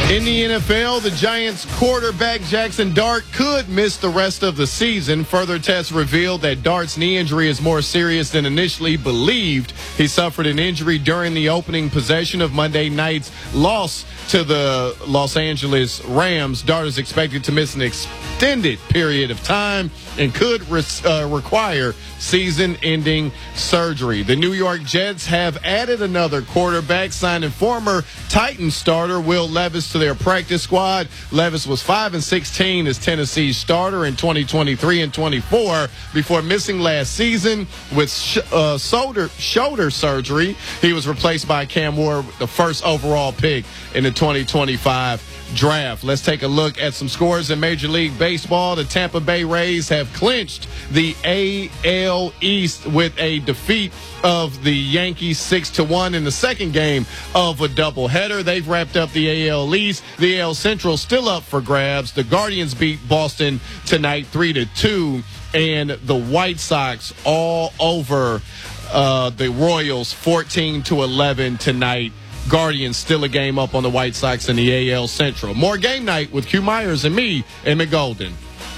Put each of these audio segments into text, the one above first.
In the NFL, the Giants quarterback Jackson Dart could miss the rest of the season. Further tests revealed that Dart's knee injury is more serious than initially believed. He suffered an injury during the opening possession of Monday night's loss to the Los Angeles Rams. Dart is expected to miss an extended period of time and could require season-ending surgery. The New York Jets have added another quarterback, signing former Titans starter Will Levis to their practice squad. Levis was 5-16 as Tennessee's starter in 2023 and 24 before missing last season with shoulder surgery. He was replaced by Cam Ward, the first overall pick in the 2025 draft. Let's take a look at some scores in Major League Baseball. The Tampa Bay Rays have clinched the AL East with a defeat of the Yankees 6-1 in the second game of a doubleheader. They've wrapped up the AL East. The AL Central still up for grabs. The Guardians beat Boston tonight 3-2, and the White Sox all over the Royals 14-11 tonight. Guardians still a game up on the White Sox in the AL Central. More Game Night with Q Myers and me, Emmett Golden.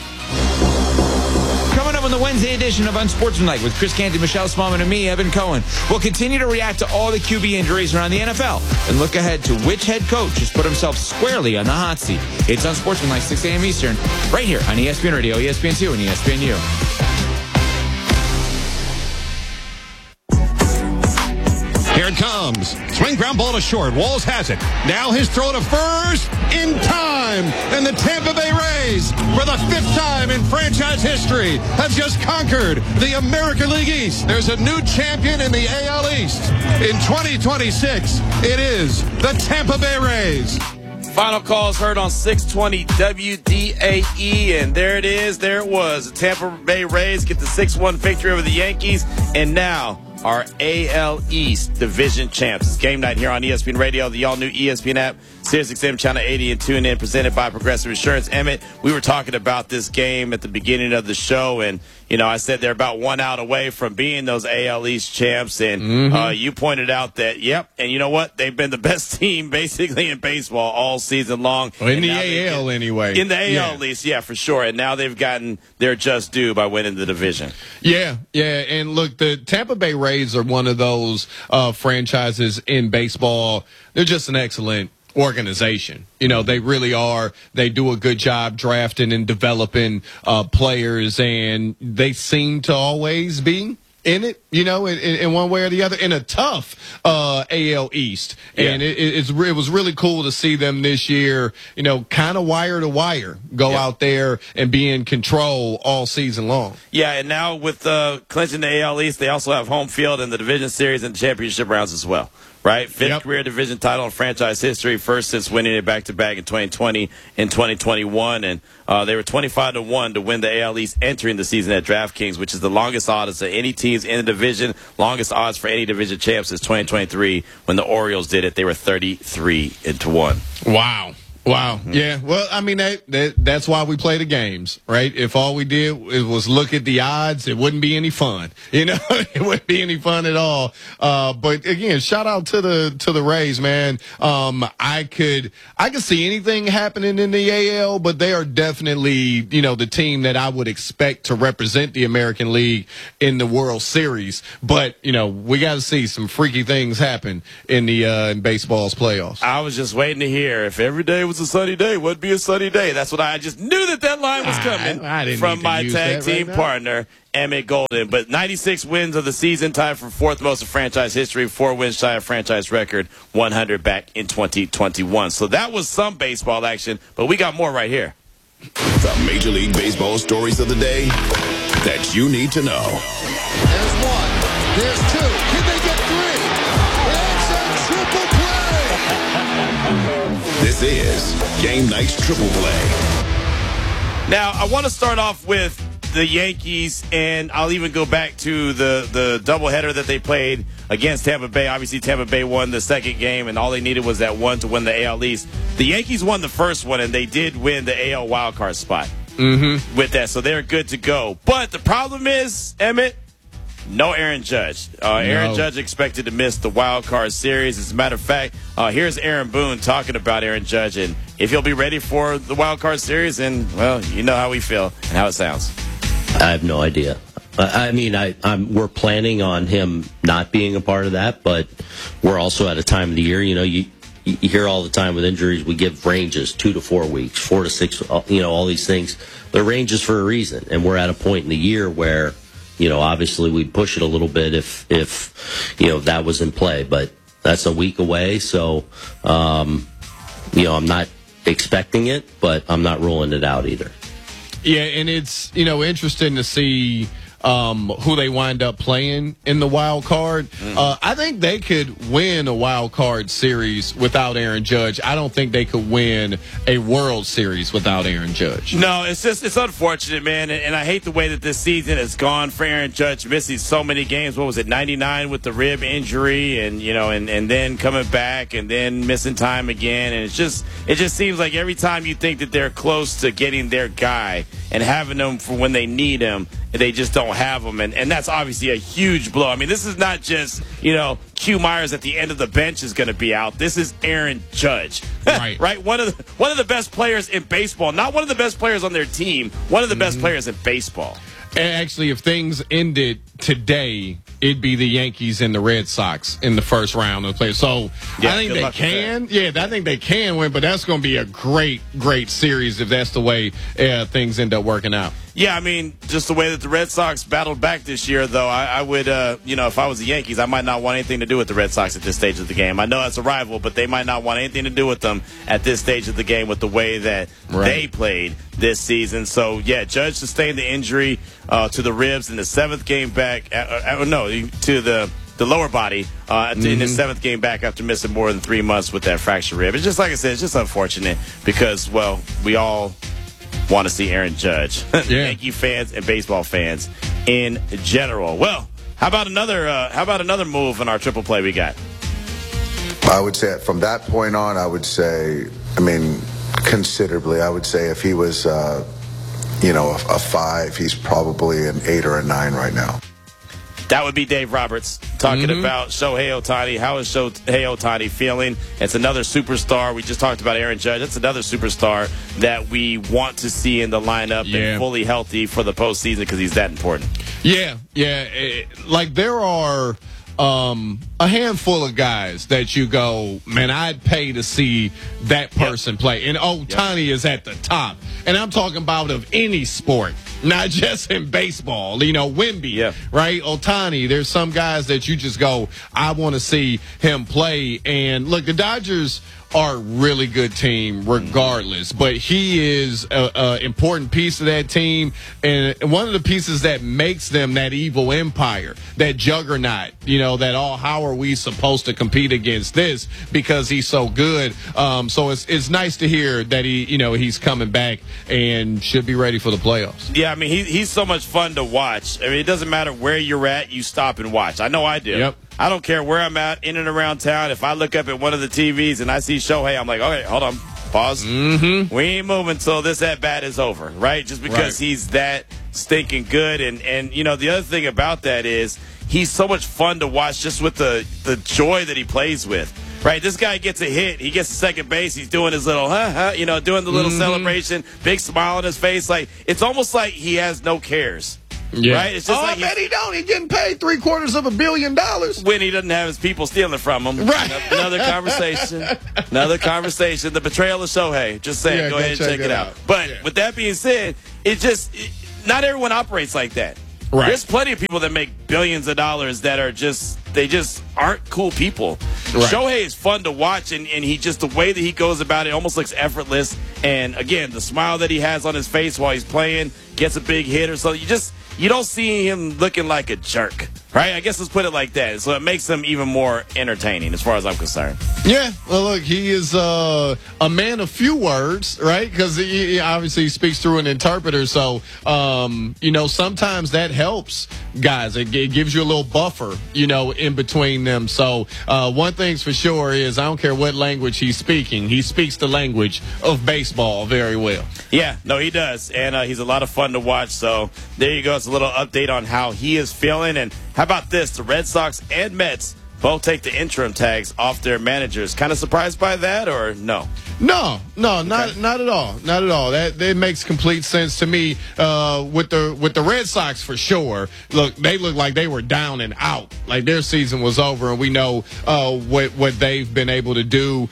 Coming up on the Wednesday edition of Unsportsmanlike with Chris Canty, Michelle Smallman, and me, Evan Cohen. We'll continue to react to all the QB injuries around the NFL and look ahead to which head coach has put himself squarely on the hot seat. It's Unsportsmanlike, 6 a.m. Eastern, right here on ESPN Radio, ESPN2, and ESPNU. Here it comes. Swing ground ball to short. Walls has it. Now his throw to first in time. And the Tampa Bay Rays, for the 5th time in franchise history, have just conquered the American League East. There's a new champion in the AL East. In 2026, it is the Tampa Bay Rays. Final calls heard on 620 WDAE, and there it is. There it was. The Tampa Bay Rays get the 6-1 victory over the Yankees, and now our AL East division champs. It's Game Night here on ESPN Radio, the all-new ESPN app, SiriusXM Channel 80, and tune in, presented by Progressive Insurance. Emmett, we were talking about this game at the beginning of the show, and, you know, I said they're about 1 out away from being those AL East champs, and you pointed out that, yep, and you know what? They've been the best team, basically, in baseball all season long. Well, in the AL, anyway. In the AL, at least, yeah, for sure. And now they've gotten their just due by winning the division. Yeah, and look, the Tampa Bay Rays are one of those franchises in baseball. They're just an excellent organization. You know, they really are. They do a good job drafting and developing players, and they seem to always be in it, you know, in one way or the other, in a tough AL East. And it was really cool to see them this year, you know, kind of wire to wire, go out there and be in control all season long. Yeah, and now with clinching the AL East, they also have home field in the division series and the championship rounds as well. Right? 5th career division title in franchise history, first since winning it back-to-back in 2020 and 2021. And they were 25-1 to win the AL East entering the season at DraftKings, which is the longest odds of any teams in the division, longest odds for any division champ since 2023 when the Orioles did it. They were 33-1. Wow. Yeah. Well, I mean, that's why we play the games, right? If all we did was look at the odds, it wouldn't be any fun. You know, it wouldn't be any fun at all. But again, shout out to the Rays, man. I could see anything happening in the AL, but they are definitely, you know, the team that I would expect to represent the American League in the World Series. But, you know, we got to see some freaky things happen in in baseball's playoffs. I was just waiting to hear if every day was a sunny day, would be a sunny day. That's what I just knew that line was coming from my tag team partner, Emmett Golden. But 96 wins of the season, tied for 4th most of franchise history, 4 wins shy of franchise record, 100 back in 2021. So that was some baseball action, but we got more right here. The Major League Baseball stories of the day that you need to know. There's 1. There's 2. Can they get 3? It's a triple play. This is Game Night's Triple Play. Now, I want to start off with the Yankees, and I'll even go back to the doubleheader that they played against Tampa Bay. Obviously, Tampa Bay won the second game, and all they needed was that one to win the AL East. The Yankees won the first one, and they did win the AL wildcard spot with that, so they're good to go. But the problem is, Emmett, no Aaron Judge. Aaron Judge expected to miss the wild card series. As a matter of fact, here's Aaron Boone talking about Aaron Judge and if he'll be ready for the wild card series. And, well, you know how we feel and how it sounds. I have no idea. I mean, we're planning on him not being a part of that, but we're also at a time of the year. You know, you hear all the time with injuries, we give ranges 2 to 4 weeks, 4 to 6. You know, all these things. They're ranges for a reason, and we're at a point in the year where, you know, obviously we'd push it a little bit if you know, that was in play, but that's a week away. So, you know, I'm not expecting it, but I'm not ruling it out either. Yeah, and it's, you know, interesting to see who they wind up playing in the wild card. I think they could win a wild card series without Aaron Judge. I don't think they could win a World Series without Aaron Judge. No, it's unfortunate, man, and I hate the way that this season has gone for Aaron Judge, missing so many games. What was it, 99 with the rib injury, and you know, and then coming back and then missing time again, and it just seems like every time you think that they're close to getting their guy and having them for when they need him, they just don't have them, and that's obviously a huge blow. I mean, this is not just, you know, Q Myers at the end of the bench is going to be out. This is Aaron Judge, right? Right, one of the best players in baseball, not one of the best players on their team, one of the best players in baseball. And actually, if things ended today, it'd be the Yankees and the Red Sox in the first round of the play. So yeah, I think they can. Yeah, I think they can win, but that's going to be a great series if that's the way things end up working out. Yeah, I mean, just the way that the Red Sox battled back this year, though, I would, you know, if I was the Yankees, I might not want anything to do with the Red Sox at this stage of the game. I know that's a rival, but they might not want anything to do with them at this stage of the game with the way that they played this season. So, yeah, Judge sustained the injury to the ribs in the 7th game back. To the lower body in his 7th game back after missing more than 3 months with that fractured rib. It's just, like I said, it's just unfortunate because, well, we all want to see Aaron Judge. Yankee fans and baseball fans in general. Well, how about another move in our triple play we got? I would say from that point on, I would say, I mean, considerably. I would say if he was, you know, a 5, he's probably an 8 or a 9 right now. That would be Dave Roberts talking about Shohei Ohtani. How is Shohei Ohtani feeling? It's another superstar. We just talked about Aaron Judge. That's another superstar that we want to see in the lineup and fully healthy for the postseason because he's that important. Yeah. Like there are a handful of guys that you go, man, I'd pay to see that person play. And Ohtani is at the top. And I'm talking about of any sport, not just in baseball. You know, Wemby, right? Ohtani, there's some guys that you just go, I want to see him play. And look, the Dodgers are a really good team regardless, but he is an important piece of that team and one of the pieces that makes them that evil empire, that juggernaut, you know, that how are we supposed to compete against this because he's so good. So it's nice to hear that he's coming back and should be ready for the playoffs. Yeah, I mean, he's so much fun to watch. I mean, it doesn't matter where you're at, you stop and watch. I know I do. Yep. I don't care where I'm at, in and around town. If I look up at one of the TVs and I see Shohei, I'm like, okay, hold on, pause. We ain't moving until this at-bat is over, right? Just because he's that stinking good. And you know, the other thing about that is he's so much fun to watch just with the joy that he plays with. Right, this guy gets a hit. He gets to second base. He's doing his little, doing the little celebration, big smile on his face. Like it's almost like he has no cares. Yeah. Right? It's just like I bet he don't. He's getting paid $750 million when he doesn't have his people stealing from him. Right. Another conversation. The betrayal of Shohei. Just saying. Yeah, go ahead and check it out. But with that being said, not everyone operates like that. Right. There's plenty of people that make billions of dollars that are they just aren't cool people. Right. Shohei is fun to watch, and he just, the way that he goes about it almost looks effortless. And again, the smile that he has on his face while he's playing, gets a big hit or so. You don't see him looking like a jerk, right? I guess let's put it like that. So it makes him even more entertaining as far as I'm concerned. Yeah, well, look, he is a man of few words, right? Because he obviously speaks through an interpreter. So, sometimes that helps guys. It gives you a little buffer, in between them. So one thing's for sure is I don't care what language he's speaking. He speaks the language of baseball very well. Yeah, no, he does. And he's a lot of fun to watch. So there you go. It's a little update on how he is feeling. And How about this? The Red Sox and Mets both take the interim tags off their managers. Kind of surprised by that, or no? No, not at all. Not at all. That makes complete sense to me. With the Red Sox for sure. Look, they look like they were down and out. Like their season was over, and we know what they've been able to do.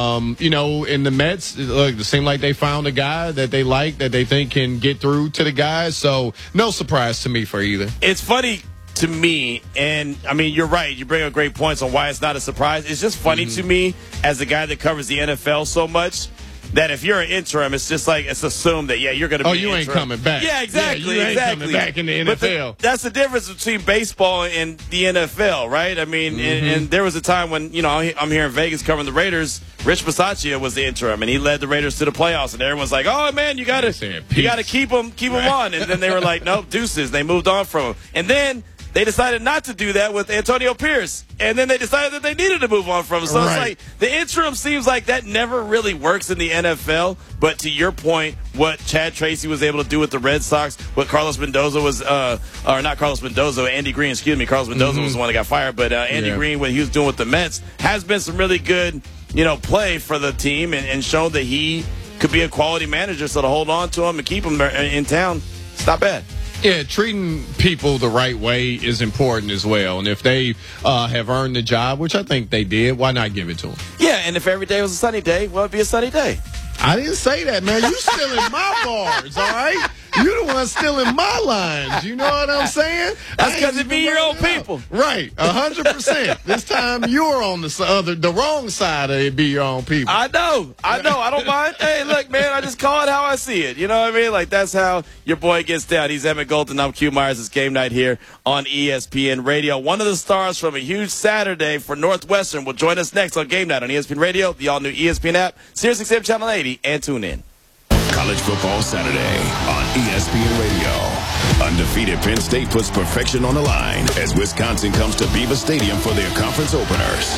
In the Mets, look, it seemed like they found a guy that they like, that they think can get through to the guys. So no surprise to me for either. It's funny to me, and I mean, you're right. You bring up great points on why it's not a surprise. It's just funny to me, as a guy that covers the NFL so much, that if you're an interim, it's just like it's assumed that you're going to be. Oh, you ain't coming back. Yeah, exactly. Yeah, you ain't coming back in the NFL. That's the difference between baseball and the NFL, right? I mean, and there was a time when I'm here in Vegas covering the Raiders. Rich Bisaccia was the interim, and he led the Raiders to the playoffs. And everyone's like, "Oh man, you got to keep him on." And then they were like, "Nope, deuces." They moved on from him, and then they decided not to do that with Antonio Pierce. And then they decided that they needed to move on from him. So It's like the interim seems like that never really works in the NFL. But to your point, what Chad Tracy was able to do with the Red Sox, what Carlos Mendoza was, or not Carlos Mendoza, Andy Green, excuse me. Carlos Mendoza was the one that got fired. But Andy Green, what he was doing with the Mets, has been some really good, play for the team and shown that he could be a quality manager. So to hold on to him and keep him in town, it's not bad. Yeah, treating people the right way is important as well. And if they have earned the job, which I think they did, why not give it to them? Yeah, and if every day was a sunny day, well, it'd be a sunny day. I didn't say that, man. You still in my bars, all right? You the one still in my lines. You know what I'm saying? That's because it be your own people. Right, 100%. This time you're on the wrong side of it be your own people. I know. I don't mind. Hey, look, man, I just call it how I see it. You know what I mean? Like, that's how your boy gets down. He's Emmett Golden. I'm Q Myers. It's Game Night here on ESPN Radio. One of the stars from a huge Saturday for Northwestern will join us next on Game Night on ESPN Radio, the all-new ESPN app, SiriusXM Channel 80, and tune in. College Football Saturday on ESPN Radio. Undefeated Penn State puts perfection on the line as Wisconsin comes to Beaver Stadium for their conference openers.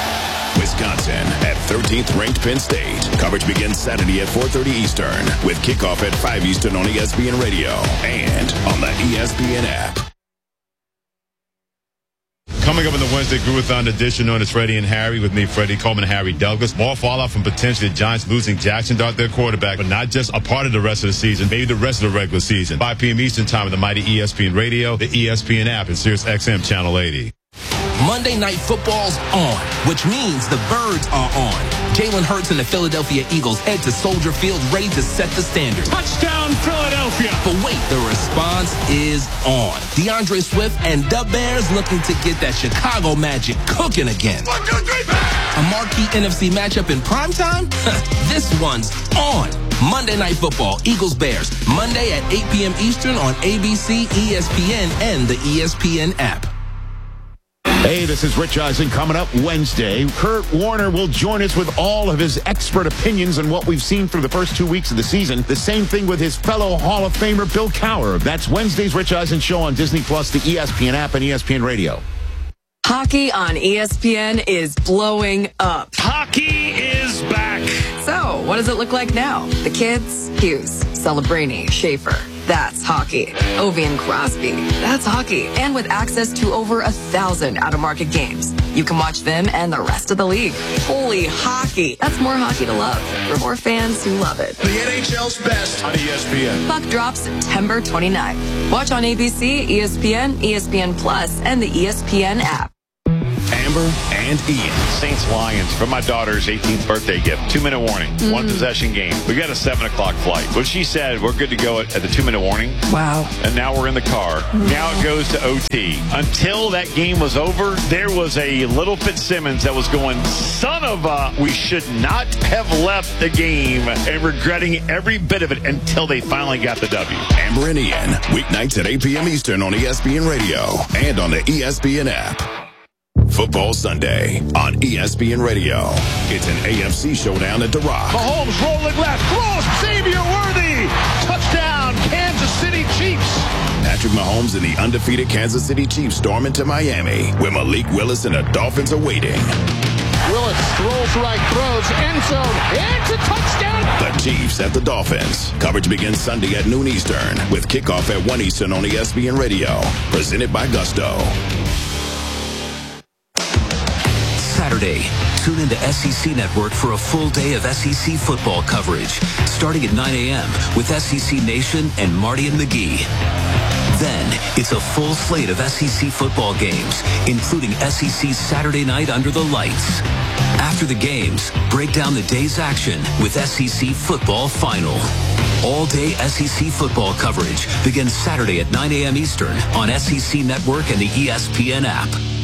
Wisconsin at 13th ranked Penn State. Coverage begins Saturday at 4:30 Eastern with kickoff at 5 Eastern on ESPN Radio and on the ESPN app. Coming up in the Wednesday Groovathon edition known as Freddie and Harry with me, Freddie Coleman and Harry Douglas. More fallout from potentially the Giants losing Jackson Dart, their quarterback, but not just a part of the rest of the season, maybe the rest of the regular season. 5 p.m. Eastern time on the mighty ESPN Radio, the ESPN app, and SiriusXM Channel 80. Monday Night Football's on, which means the Birds are on. Jalen Hurts and the Philadelphia Eagles head to Soldier Field ready to set the standard. Touchdown, Philadelphia! But wait, the response is on. DeAndre Swift and the Bears looking to get that Chicago magic cooking again. 1, 2, 3, a marquee NFC matchup in primetime? This one's on. Monday Night Football, Eagles-Bears, Monday at 8 p.m. Eastern on ABC, ESPN, and the ESPN app. Hey, this is Rich Eisen coming up Wednesday. Kurt Warner will join us with all of his expert opinions on what we've seen through the first 2 weeks of the season. The same thing with his fellow Hall of Famer, Bill Cowher. That's Wednesday's Rich Eisen show on Disney+, the ESPN app, and ESPN Radio. Hockey on ESPN is blowing up. Hockey is back. So, what does it look like now? The kids? Hughes, Celebrini, Schaefer. That's hockey. Ovi and Crosby. That's hockey. And with access to over 1,000 out-of-market games, you can watch them and the rest of the league. Holy hockey. That's more hockey to love for more fans who love it. The NHL's best on ESPN. Puck drops September 29th. Watch on ABC, ESPN, ESPN Plus, and the ESPN app. Amber and Ian. Saints-Lions for my daughter's 18th birthday gift. 2-minute warning. One possession game. We got a 7 o'clock flight. But she said we're good to go at the 2-minute warning. Wow. And now we're in the car. Now it goes to OT. Until that game was over, there was a little Fitzsimmons that was going, son of a, we should not have left the game, and regretting every bit of it until they finally got the W. Amber and Ian, weeknights at 8 p.m. Eastern on ESPN Radio and on the ESPN app. Football Sunday on ESPN Radio. It's an AFC showdown at The Rock. Mahomes rolling left. Close. Xavier Worthy. Touchdown, Kansas City Chiefs. Patrick Mahomes and the undefeated Kansas City Chiefs storm into Miami, where Malik Willis and the Dolphins are waiting. Willis rolls right, throws, end zone. It's a touchdown. The Chiefs at the Dolphins. Coverage begins Sunday at noon Eastern with kickoff at 1 Eastern on ESPN Radio. Presented by Gusto. Saturday, tune into SEC Network for a full day of SEC football coverage, starting at 9 a.m. with SEC Nation and Marty and McGee. Then, it's a full slate of SEC football games, including SEC Saturday Night Under the Lights. After the games, break down the day's action with SEC Football Final. All-day SEC football coverage begins Saturday at 9 a.m. Eastern on SEC Network and the ESPN app.